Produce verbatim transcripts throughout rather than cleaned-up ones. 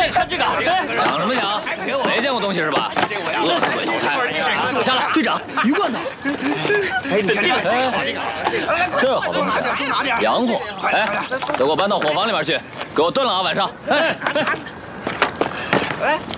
哎，看这个！哎，想什么想？没见过东西是吧？饿死鬼投胎！下来， 队长，鱼罐头。 哎，你看这个， 这好东西，洋货。哎，都给我搬到伙房里面去，给我炖了啊，晚上。哎，哎。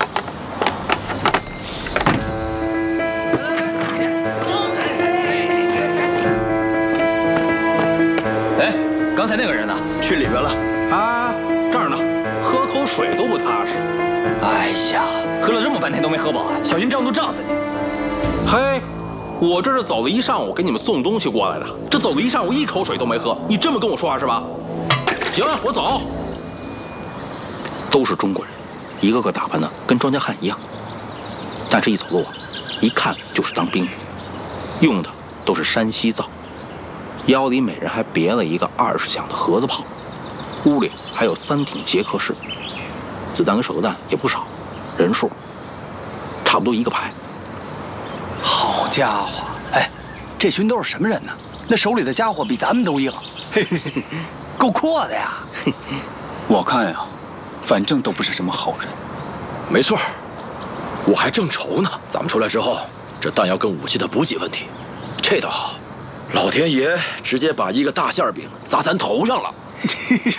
哎，刚才那个人呢？ 去里边了。 啊，这儿呢，喝口水都不踏实。 哎呀，喝了这么半天都没喝饱啊！小心胀肚胀死你！ 嘿，我这是走了一上午给你们送东西过来的，这走了一上午一口水都没喝，你这么跟我说话是吧？行，我走。 都是中国人，一个个打扮的跟庄稼汉一样，但是一走路啊，一看就是当兵的，用的都是山西造。 腰里每人还别了一个二十响的盒子炮，屋里还有三挺捷克式，子弹跟手榴弹也不少，人数差不多一个排。 好家伙，哎，这群都是什么人呢？那手里的家伙比咱们都硬，嘿嘿嘿，够阔的呀！ 我看呀，反正都不是什么好人。 没错，我还正愁呢，咱们出来之后，这弹药跟武器的补给问题，这倒好。 老天爷直接把一个大馅饼砸咱头上了。